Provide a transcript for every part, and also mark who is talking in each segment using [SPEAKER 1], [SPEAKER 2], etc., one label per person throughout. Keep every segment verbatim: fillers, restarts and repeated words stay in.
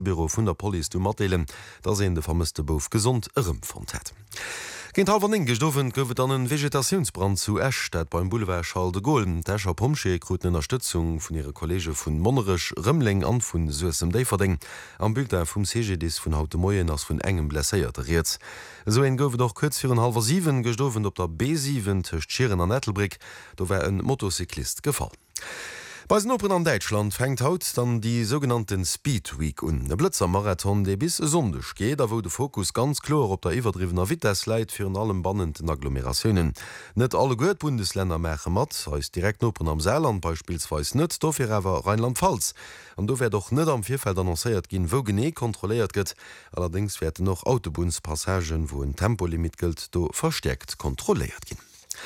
[SPEAKER 1] Büro vun der Poli du matdeelen, da se de vermisste Bof gesund ërëmfund het. Kind halber eng gestoffen goufet an een Vegetationsbrand zu Eschstädt beim Boulevard Charles de Gaulle. D'Escher Pomsche kruten Unterstützung vun ihre Kollege vun Monnerech Rëmmling an vun Suessem Déiferding am Bild vum C G Dis vun Haute Moien ass vun engem blesséiert riet. So en goufet doch kurz vir halber sieben gestoffen op der B sieben techt Scheren an Nettelbrick, do wär een Motorcyklist gefallen. Bei den Open an Deutschland fängt haut dann die sogenannten Speed Week un. Der Blitzer Marathon, der bis sonndech geht, da wo der Fokus ganz klar op der iwwerdrivener Vitesse leit für allem bannenden Agglomerationen. Net alle gut Bundesländer machen mat, als direkt Open am Saarland beispielsweise net, dofir awer Rheinland-Pfalz. Und do wär doch net am Vierfeld annoncéiert gin, wo gené kontrolliert gëtt. Allerdings werden noch Autobunspassagen, wo ein Tempolimit gilt, do verstärkt kontrolliert gin.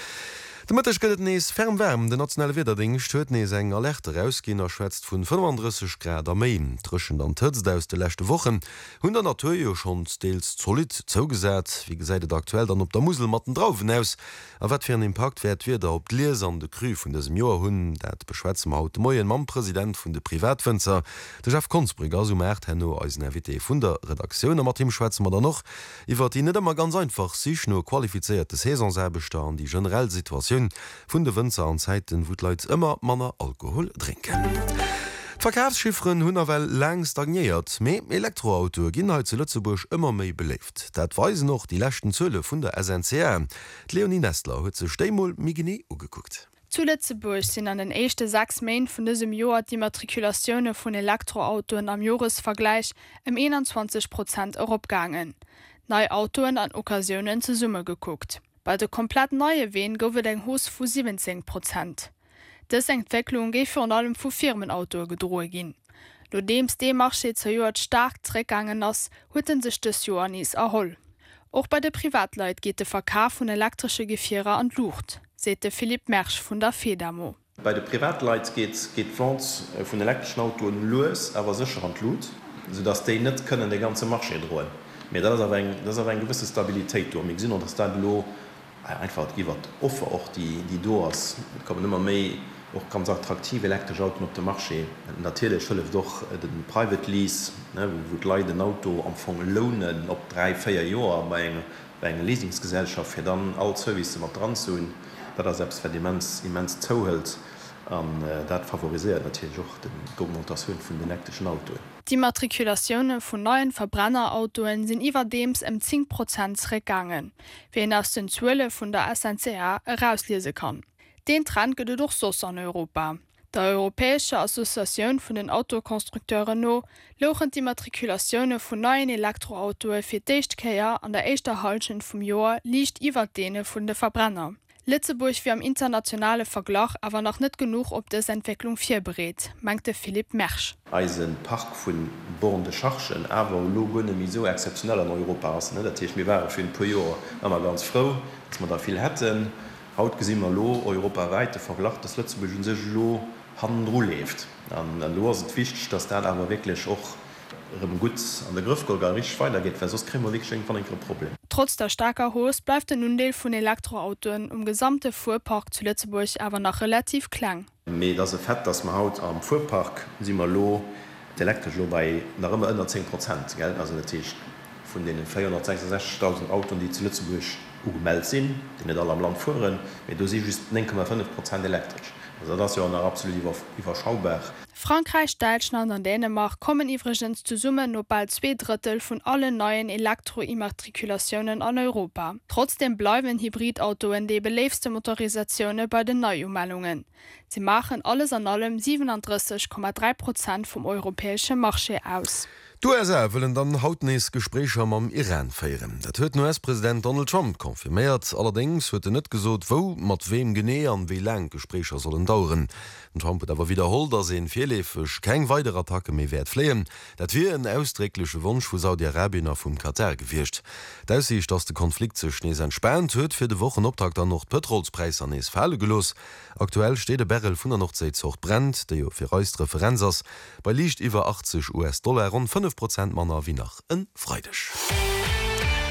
[SPEAKER 1] De Mëttech gëtt nees fermwärm, de nationale Wederding stöet nees eng Alerte rausginner schwätzt vun fünfunddreißig Grad am Main. Trschen an Tëtzt aus de lächte Wochen hunn der Natur jo schon steels solid zougesät, wie gesäidet aktuell dann op der Muselmatten draufen aus. A wat fir en Impact wärt wieder op d'Lies an de Krü vun desem Joer hunn, dat beschwätzem haut Moien Mannpräsident vun de Privatfënzer, de Chef Konzbrig as Mäert henno als N W T vun der Redakioun mat Team Schwetzen mat noch, iwwer die net immer ganz einfach sich no qualifizierte Saisonsäbeter an die generell Situation vun de Wënzer an Zeititen wot leit ëmmer Manner Alkohol trinken. Verkaufsschiffren hunn awer lang stagniert, méi Elektroauto ginn halt ze Lützeburg ëmmer méi beleeft. Dat weisen noch die lächten Zëlle vun der S N C R. Leonie Nestler huet ze Steimol Migini ugeguckt.
[SPEAKER 2] Zu Lützeburg sind an den echte sechs Main vun diesem Joer die Matrikulationune vun Elektroautoen am Joresvergleich um einundzwanzig Prozent opgangen. Nei Autoen an Occasionen ze Summe geguckt. Bei der komplett neue Wehen goufe eng Hos vu siebzehn Prozent. Dës Entwicklung géif vor allem vu Firmenauto gedroe ginn. Lo deems de Marché zur Joert stark trägangen ass, hueten sech des Joannis erholl. Auch bei de Privatleit geht de Verkauf vun elektrische Gefierer an Lucht, sete Philipp Mersch vun der Fedamo.
[SPEAKER 3] Bei de Privatleit geht geht Fonds vun elektrischen Autoen loes, awer sicher an Lut, sodass déi net können de ganze Marché droen. Me dat awer eng gewisse Stabilitéit do. Ik sinn an der lo einfach iwwer offer och die die Doors kommen immer méi och ganz attraktive elektrische Auto op de Marché. Natürlich schëllef doch den Private Lease, wo lei den Auto am vu lohnen op drei vier Joer bei eng Leasingsgesellschaft fir dann all Service mat dran zun, dat er selbst fir immens immens zouhelt an äh, dat favorisiert natürlich auch den Dokumentation vun den elektrischen Autoen.
[SPEAKER 2] Die Matrikulationen vun neuen Verbrennerautoen sind iwwerdeems em zehn Prozent regangen, wen aus den Zwille vun der S N C R herauslese kann. Den Trend gëtt doch sos an Europa. Der Europäische Assoziation vun den Autokonstrukteuren no lochen die Matrikulationen vun neuen Elektroautoe fir d'Eichtkeier an der eischter Halschen vum Joer liicht iwwer dene vun de Verbrenner. Lützeburg wie am internationale Verglach aber noch net genug op des Entwicklung vier berät, meinte Philipp Mersch.
[SPEAKER 3] Eisen Park vun bohrende Schachchen awer Logonne mi so exceptionell an Europa ass. Dat mir waren fir pu Joer ammer ganz froh, dass man da viel hätten. Haut gesimmer lo europaweite Verglach das Lützeburg sech lo hanro left. An lo wichtig, dass dat aber wirklich och gut an der Griffgolgarich weiter geht, sonst kriegen wir wirklich von einem Problem.
[SPEAKER 2] Trotz der starker Hos bleibt der Nundel von Elektroautoen um gesamte Fuhrpark zu Lützeburg aber noch relativ klein.
[SPEAKER 3] Me das ist fett, dass man haut am Fuhrpark sind wir lo elektrisch lo bei nach immer unter zehn Prozent, gell? Also natürlich von den vierhundertsechsundsechzigtausend Autos, die zu Lützeburg gemeldet sind, die nicht alle am Land fuhren, aber du siehst just neun Komma fünf Prozent elektrisch. Also das ist ja absolut überschaubar.
[SPEAKER 2] Frankreich, Deutschland und Dänemark kommen übrigens zu Summe nur bald zwei Drittel von allen neuen Elektroimmatrikulationen an Europa. Trotzdem bleiben Hybridautoen die beliebste Motorisationen bei den Neuummeldungen. Sie machen alles an allem siebenunddreißig Komma drei Prozent vom europäischen Marché aus.
[SPEAKER 1] Du er willen dann hautnees Gesprächer am Iran feieren. Dat huet U S-Präsident Donald Trump konfirmiert, allerdings huet er net gesot, wo mat wem gené an wie lang Gesprächer sollen dauern. Und Trump hat aber wiederholt, dass er in Vielefech kein weiterer Attacke mehr wert flehen. Dat wie ein ausdrückliche Wunsch vu Saudi-Arabien vum Katar gewircht. Da sich, dass der Konflikt zu Schnees entspannt huet fir de Wochenoptakt dann noch Petrolspreis an nees Fälle gelos. Aktuell steht der Barrel vun der Nordseezocht brennt, der jo fir Reist Referenzers bei liicht iwwer achtzig US-Dollar rund fünf Prozent Manner wie nach en Freidech.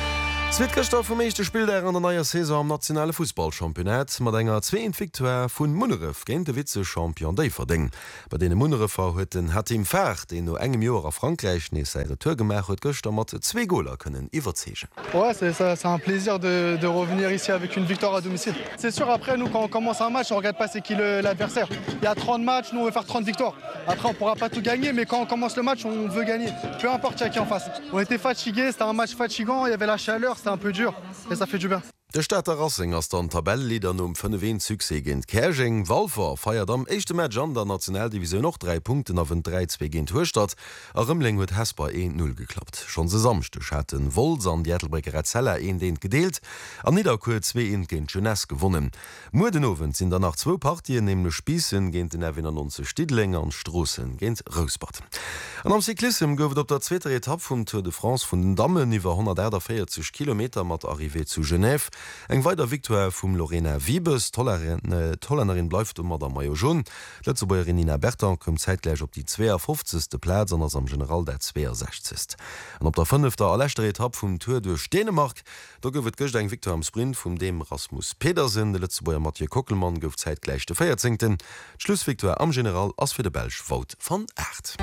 [SPEAKER 1] Zwitgester vum meeschte Spiel der an der naier Saison am nationale Fußballchampionat mat enger zwee Viktoire vun Munneref géint de Witze Champion déi verding. Bei dee Munnerefer hueten hat im Fer, de no engem Joer a Frankreich ne seire Tourgemer huet Göster mat zwee Goler kënnen iwwerzegen.
[SPEAKER 4] Ouais, c'est, ça, c'est un plaisir de, de revenir ici avec une victoire à domicile. C'est sûr, après, nous, quand on commence un match, on ne regarde pas c'est qui le, l'adversaire. Il y a trente matchs, nous, on veut faire trente victoires. Après, on ne pourra pas tout gagner, mais quand on commence le match, on veut gagner. Peu importe qui est en face. On était fatigués, c'était un match fatigant, il y avait la chaleur, c'était un peu dur, et ça fait du bien.
[SPEAKER 1] De Stadter Rassing ass den Tabelllieder um fënnewen Suse ginint Kerching, Walfer feiert am echte Match an der Nationaldivision noch drei Punkten auf den drei zwei ginint Hustadt, a Rëmling huet Hesper een null geklappt. Schon se samstech hat den Wols an Dietelbrecker Zeller een deint gedeelt, an Niederkur zwei een ginint Jeunesse gewonnen. Mudenowen sinn der nach zwo Partien nemle Spiessen géint den Äwinner nonze Stidlinger an Strossen géint Rosbad. An am Cyklissem goufet op der zweter Etapp vum Tour de France vun den Dammen iwwer hundertvierzig Kilometer mat Arrivé zu Genève. Eng weiter Viktoire vum Lorena Wiebes, Tollerin bleifft um der Maio Joun. Letze Bäuerin Nina Bertan kom zeitgleich op die zweiundfünfzigste Platz an ass am General der zweiundsechzigste. An op der fünfter allerlechte Etapp vum Tour durch Dänemark, da gouft gocht eng Viktor am Sprint vum dem Rasmus Pedersen, de letze Bäuer Mathieu Kockelmann gouf zeitgleich de vierzehnten Schlussviktoire am General ass fir de Belsch Wout van Aert.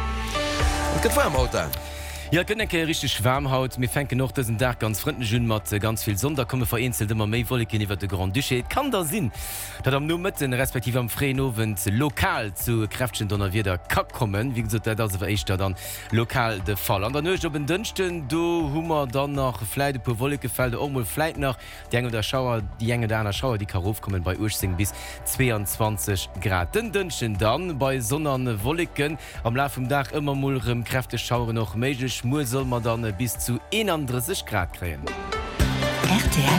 [SPEAKER 1] Get war am Auto.
[SPEAKER 5] Ja gënneke richtig Schwärmhaut, mir fenke noch dëssen Dach ganz fronten Jun mat ganz viel Sonder komme vereinzelt immer méi wolleken iwwer de Grand Duché. Kann der sinn, dat am no Mëtten respektiv am Frénowen lokal zu Kräftchen donnner wie der Kap kommen, wie gesot dat se veréischter dann lokal de Fall. An der Nøch op en Dënchten do hummer dann nach Fläide pu Wollekefäde ommol Fläit nach die enge der Schauer die enge der Schauer die Karof kommen bei Ursing bis zweiundzwanzig Grad. Den Dënschen dann bei sonnerne Wolleken am La vum Dach immer mulrem Kräfte Schauure noch méigch Schmur soll man dann bis zu einunddreißig Grad kreen.
[SPEAKER 6] R T L